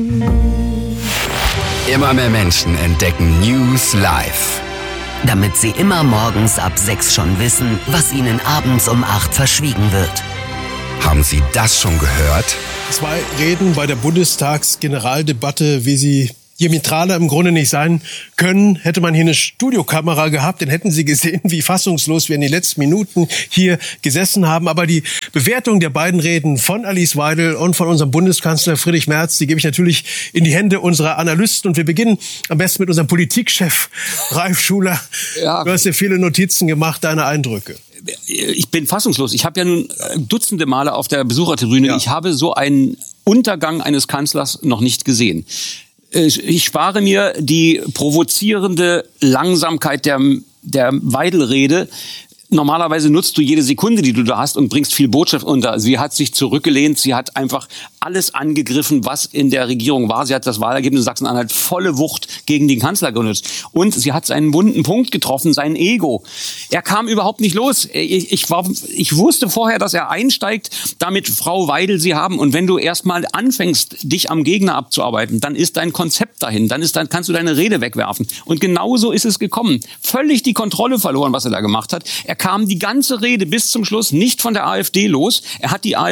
Immer mehr Menschen entdecken News live. Damit sie immer morgens ab 6 schon wissen, was ihnen abends um 8 verschwiegen wird. Haben Sie das schon gehört? 2 Reden bei der Bundestagsgeneraldebatte, wie sie diametraler im Grunde nicht sein können. Hätte man hier eine Studiokamera gehabt, dann hätten Sie gesehen, wie fassungslos wir in den letzten Minuten hier gesessen haben. Aber die Bewertung der beiden Reden von Alice Weidel und von unserem Bundeskanzler Friedrich Merz, die gebe ich natürlich in die Hände unserer Analysten. Und wir beginnen am besten mit unserem Politikchef Ralf Schuler. Ja. Du hast ja viele Notizen gemacht, deine Eindrücke. Ich bin fassungslos. Ich habe ja nun dutzende Male auf der Besuchertribüne, Ich habe so einen Untergang eines Kanzlers noch nicht gesehen. Ich spare mir die provozierende Langsamkeit der Weidel-Rede. Normalerweise nutzt du jede Sekunde, die du da hast, und bringst viel Botschaft unter. Sie hat sich zurückgelehnt, sie hat einfach alles angegriffen, was in der Regierung war. Sie hat das Wahlergebnis in Sachsen-Anhalt volle Wucht gegen den Kanzler genutzt. Und sie hat seinen wunden Punkt getroffen, sein Ego. Er kam überhaupt nicht los. Ich wusste vorher, dass er einsteigt, damit Frau Weidel sie haben. Und wenn du erstmal anfängst, dich am Gegner abzuarbeiten, dann ist dein Konzept dahin. Dann kannst du deine Rede wegwerfen. Und genauso ist es gekommen. Völlig die Kontrolle verloren, was er da gemacht hat. Er kam die ganze Rede bis zum Schluss nicht von der AfD los. Er hat der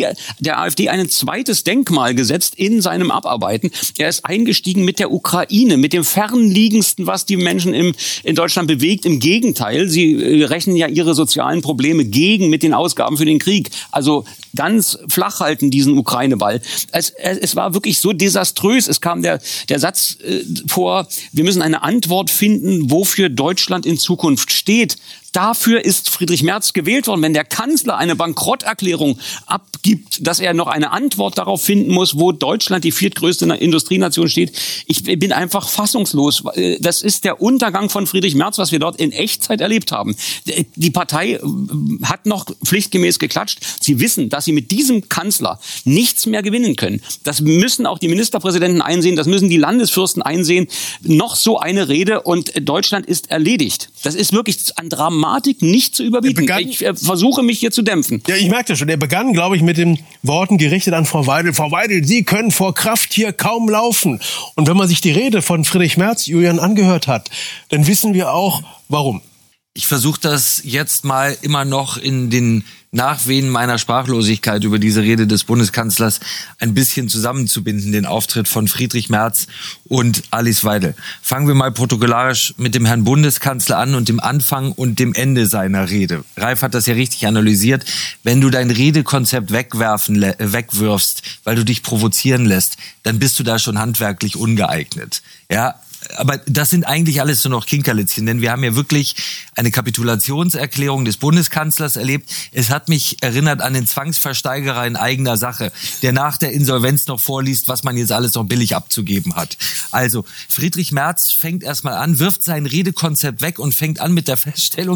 AfD ein zweites Denkmal gesetzt in seinem Abarbeiten. Er ist eingestiegen mit der Ukraine, mit dem Fernliegendsten, was die Menschen in Deutschland bewegt. Im Gegenteil, sie rechnen ja ihre sozialen Probleme gegen mit den Ausgaben für den Krieg. Also ganz flach halten diesen Ukraine-Ball. Es war wirklich so desaströs. Es kam der Satz vor, wir müssen eine Antwort finden, wofür Deutschland in Zukunft steht. Dafür ist Friedrich Merz gewählt worden. Wenn der Kanzler eine Bankrotterklärung abgibt, dass er noch eine Antwort darauf finden muss, wo Deutschland, die viertgrößte Industrienation, steht. Ich bin einfach fassungslos. Das ist der Untergang von Friedrich Merz, was wir dort in Echtzeit erlebt haben. Die Partei hat noch pflichtgemäß geklatscht. Sie wissen, dass sie mit diesem Kanzler nichts mehr gewinnen können. Das müssen auch die Ministerpräsidenten einsehen, das müssen die Landesfürsten einsehen. Noch so eine Rede und Deutschland ist erledigt. Das ist wirklich an Dramatik nicht zu überbieten. Ich versuche, mich hier zu dämpfen. Ja, ich merke das schon. Er begann, glaube ich, mit den Worten gerichtet an Frau Weidel. Frau Weidel, Sie können vor Kraft hier kaum laufen. Und wenn man sich die Rede von Friedrich Merz, Julian, angehört hat, dann wissen wir auch, warum. Ich versuche das jetzt mal immer noch in den Nachwehen meiner Sprachlosigkeit über diese Rede des Bundeskanzlers ein bisschen zusammenzubinden, den Auftritt von Friedrich Merz und Alice Weidel. Fangen wir mal protokollarisch mit dem Herrn Bundeskanzler an und dem Anfang und dem Ende seiner Rede. Ralf hat das ja richtig analysiert. Wenn du dein Redekonzept wegwirfst, weil du dich provozieren lässt, dann bist du da schon handwerklich ungeeignet. Ja, aber das sind eigentlich alles nur noch Kinkerlitzchen, denn wir haben ja wirklich eine Kapitulationserklärung des Bundeskanzlers erlebt. Es hat mich erinnert an den Zwangsversteigerer in eigener Sache, der nach der Insolvenz noch vorliest, was man jetzt alles noch billig abzugeben hat. Also Friedrich Merz fängt erstmal an, wirft sein Redekonzept weg und fängt an mit der Feststellung,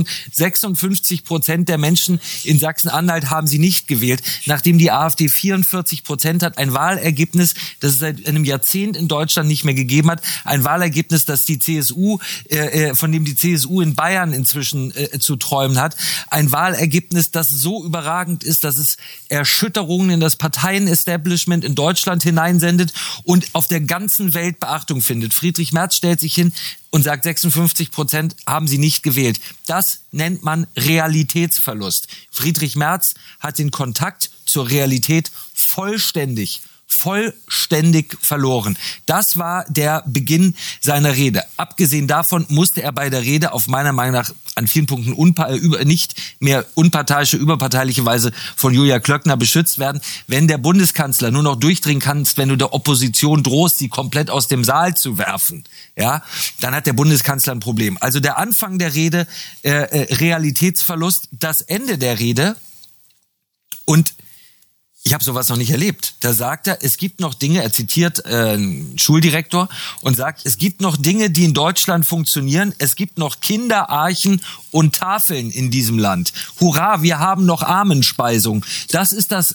56% der Menschen in Sachsen-Anhalt haben sie nicht gewählt, nachdem die AfD 44% hat. Ein Wahlergebnis, das es seit einem Jahrzehnt in Deutschland nicht mehr gegeben hat. Ein Wahlergebnis, das die CSU, von dem die CSU in Bayern inzwischen zu träumen hat. Ein Wahlergebnis, das so überragend ist, dass es Erschütterungen in das Parteienestablishment in Deutschland hineinsendet und auf der ganzen Welt Beachtung findet. Friedrich Merz stellt sich hin und sagt, 56% haben sie nicht gewählt. Das nennt man Realitätsverlust. Friedrich Merz hat den Kontakt zur Realität vollständig verloren. Das war der Beginn seiner Rede. Abgesehen davon musste er bei der Rede auf meiner Meinung nach an vielen Punkten nicht mehr überparteiliche Weise von Julia Klöckner beschützt werden. Wenn der Bundeskanzler nur noch durchdringen kann, wenn du der Opposition drohst, sie komplett aus dem Saal zu werfen, ja, dann hat der Bundeskanzler ein Problem. Also der Anfang der Rede, Realitätsverlust, das Ende der Rede und ich habe sowas noch nicht erlebt. Da sagt er, es gibt noch Dinge, er zitiert einen Schuldirektor und sagt, es gibt noch Dinge, die in Deutschland funktionieren. Es gibt noch Kinderarchen und Tafeln in diesem Land. Hurra, wir haben noch Armenspeisung. Das ist das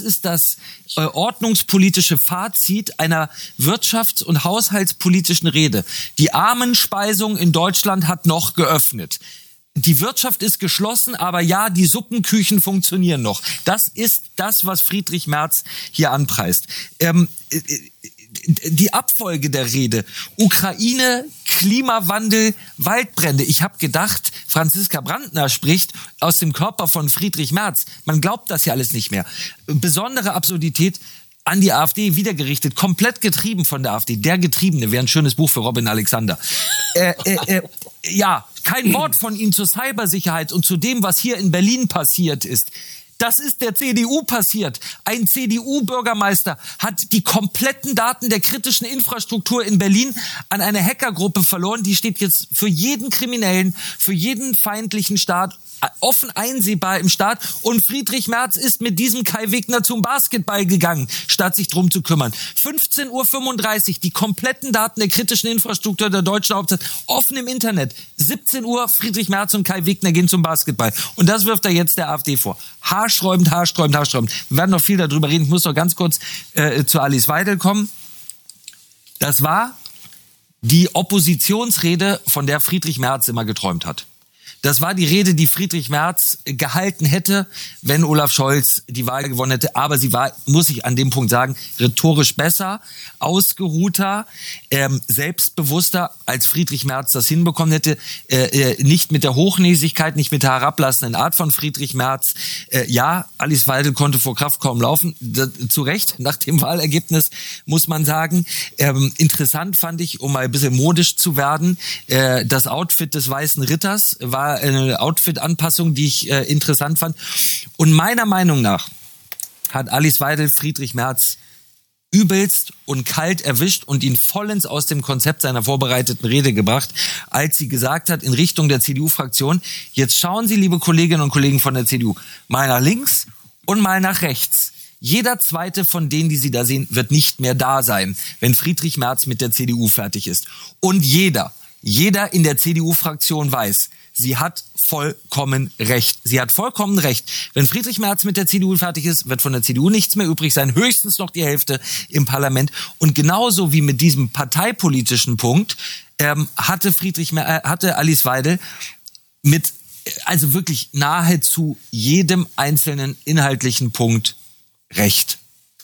ordnungspolitische Fazit einer wirtschafts- und haushaltspolitischen Rede. Die Armenspeisung in Deutschland hat noch geöffnet. Die Wirtschaft ist geschlossen, aber ja, die Suppenküchen funktionieren noch. Das ist das, was Friedrich Merz hier anpreist. die Abfolge der Rede. Ukraine, Klimawandel, Waldbrände. Ich habe gedacht, Franziska Brandner spricht aus dem Körper von Friedrich Merz. Man glaubt das ja alles nicht mehr. Besondere Absurdität an die AfD wiedergerichtet, komplett getrieben von der AfD. Der Getriebene wäre ein schönes Buch für Robin Alexander. Ja, kein Wort von ihm zur Cybersicherheit und zu dem, was hier in Berlin passiert ist. Das ist der CDU passiert. Ein CDU-Bürgermeister hat die kompletten Daten der kritischen Infrastruktur in Berlin an eine Hackergruppe verloren. Die steht jetzt für jeden Kriminellen, für jeden feindlichen Staat offen einsehbar im Staat. Und Friedrich Merz ist mit diesem Kai Wegner zum Basketball gegangen, statt sich drum zu kümmern. 15:35 Uhr, die kompletten Daten der kritischen Infrastruktur der deutschen Hauptstadt offen im Internet. 17 Uhr, Friedrich Merz und Kai Wegner gehen zum Basketball. Und das wirft er jetzt der AfD vor. Haarsträubend. Wir werden noch viel darüber reden. Ich muss noch ganz kurz zu Alice Weidel kommen. Das war die Oppositionsrede, von der Friedrich Merz immer geträumt hat. Das war die Rede, die Friedrich Merz gehalten hätte, wenn Olaf Scholz die Wahl gewonnen hätte. Aber sie war, muss ich an dem Punkt sagen, rhetorisch besser, ausgeruhter, selbstbewusster, als Friedrich Merz das hinbekommen hätte. Nicht mit der Hochnäsigkeit, nicht mit der herablassenden Art von Friedrich Merz. Ja, Alice Weidel konnte vor Kraft kaum laufen. Zu Recht, nach dem Wahlergebnis, muss man sagen. Interessant fand ich, um mal ein bisschen modisch zu werden, das Outfit des Weißen Ritters war eine Outfit-Anpassung, die ich interessant fand. Und meiner Meinung nach hat Alice Weidel Friedrich Merz übelst und kalt erwischt und ihn vollends aus dem Konzept seiner vorbereiteten Rede gebracht, als sie gesagt hat in Richtung der CDU-Fraktion, jetzt schauen Sie, liebe Kolleginnen und Kollegen von der CDU, mal nach links und mal nach rechts. Jeder zweite von denen, die Sie da sehen, wird nicht mehr da sein, wenn Friedrich Merz mit der CDU fertig ist. Und jeder in der CDU-Fraktion weiß, sie hat vollkommen recht. Sie hat vollkommen recht. Wenn Friedrich Merz mit der CDU fertig ist, wird von der CDU nichts mehr übrig sein, höchstens noch die Hälfte im Parlament. Und genauso wie mit diesem parteipolitischen Punkt hatte Alice Weidel mit also wirklich nahezu jedem einzelnen inhaltlichen Punkt recht.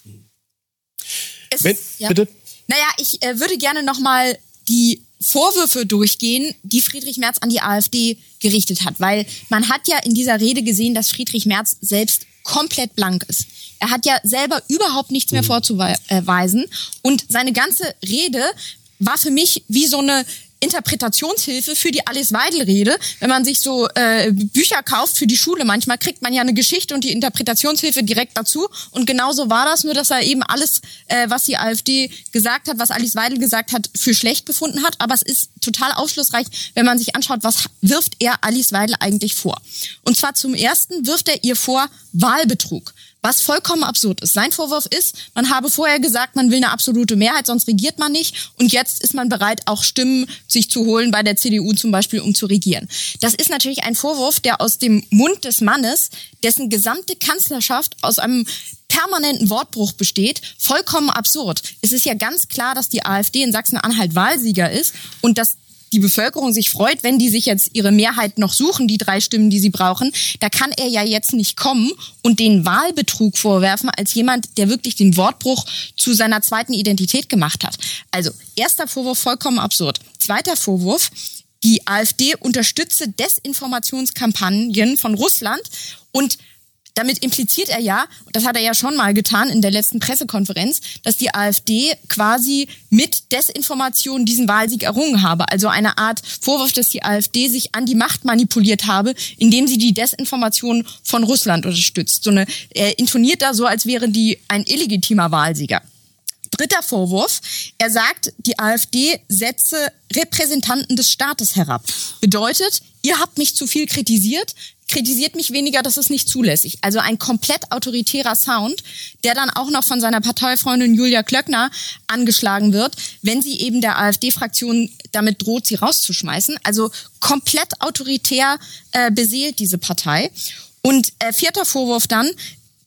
Bitte? Naja, ich würde gerne nochmal die Vorwürfe durchgehen, die Friedrich Merz an die AfD gerichtet hat. Weil man hat ja in dieser Rede gesehen, dass Friedrich Merz selbst komplett blank ist. Er hat ja selber überhaupt nichts mehr vorzuweisen. Und seine ganze Rede war für mich wie so eine Interpretationshilfe für die Alice Weidel-Rede. Wenn man sich so Bücher kauft für die Schule, manchmal kriegt man ja eine Geschichte und die Interpretationshilfe direkt dazu. Und genauso war das, nur dass er eben alles, was die AfD gesagt hat, was Alice Weidel gesagt hat, für schlecht befunden hat. Aber es ist total aufschlussreich, wenn man sich anschaut, was wirft er Alice Weidel eigentlich vor. Und zwar zum Ersten wirft er ihr vor Wahlbetrug. Was vollkommen absurd ist. Sein Vorwurf ist, man habe vorher gesagt, man will eine absolute Mehrheit, sonst regiert man nicht. Und jetzt ist man bereit, auch Stimmen sich zu holen bei der CDU zum Beispiel, um zu regieren. Das ist natürlich ein Vorwurf, der aus dem Mund des Mannes, dessen gesamte Kanzlerschaft aus einem permanenten Wortbruch besteht, vollkommen absurd. Es ist ja ganz klar, dass die AfD in Sachsen-Anhalt Wahlsieger ist und dass die Bevölkerung sich freut, wenn die sich jetzt ihre Mehrheit noch suchen, die 3 Stimmen, die sie brauchen. Da kann er ja jetzt nicht kommen und den Wahlbetrug vorwerfen als jemand, der wirklich den Wortbruch zu seiner zweiten Identität gemacht hat. Also, erster Vorwurf, vollkommen absurd. Zweiter Vorwurf, die AfD unterstütze Desinformationskampagnen von Russland und damit impliziert er ja, das hat er ja schon mal getan in der letzten Pressekonferenz, dass die AfD quasi mit Desinformation diesen Wahlsieg errungen habe. Also eine Art Vorwurf, dass die AfD sich an die Macht manipuliert habe, indem sie die Desinformation von Russland unterstützt. Er intoniert da so, als wäre die ein illegitimer Wahlsieger. Dritter Vorwurf, er sagt, die AfD setze Repräsentanten des Staates herab. Bedeutet, ihr habt mich zu viel kritisiert mich weniger, das ist nicht zulässig. Also ein komplett autoritärer Sound, der dann auch noch von seiner Parteifreundin Julia Klöckner angeschlagen wird, wenn sie eben der AfD-Fraktion damit droht, sie rauszuschmeißen. Also komplett autoritär beseelt diese Partei. Und vierter Vorwurf dann,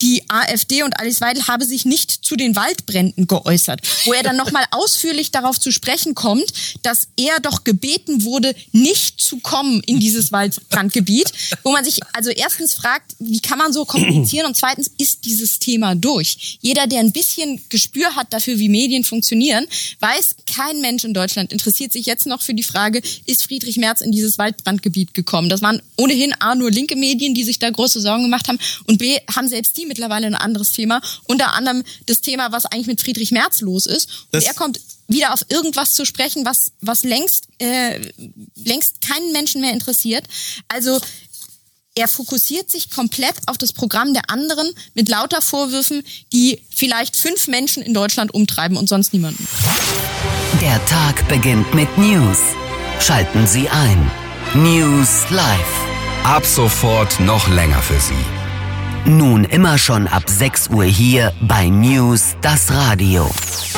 die AfD und Alice Weidel habe sich nicht zu den Waldbränden geäußert, wo er dann nochmal ausführlich darauf zu sprechen kommt, dass er doch gebeten wurde, nicht zu kommen in dieses Waldbrandgebiet, wo man sich also erstens fragt, wie kann man so kommunizieren und zweitens, ist dieses Thema durch? Jeder, der ein bisschen Gespür hat dafür, wie Medien funktionieren, weiß, kein Mensch in Deutschland interessiert sich jetzt noch für die Frage, ist Friedrich Merz in dieses Waldbrandgebiet gekommen? Das waren ohnehin A, nur linke Medien, die sich da große Sorgen gemacht haben und B, haben selbst die mittlerweile ein anderes Thema, unter anderem das Thema, was eigentlich mit Friedrich Merz los ist. Und er kommt wieder auf irgendwas zu sprechen, was längst keinen Menschen mehr interessiert. Also er fokussiert sich komplett auf das Programm der anderen mit lauter Vorwürfen, die vielleicht 5 Menschen in Deutschland umtreiben und sonst niemanden. Der Tag beginnt mit News. Schalten Sie ein. News Live. Ab sofort noch länger für Sie. Nun immer schon ab 6 Uhr hier bei News, das Radio.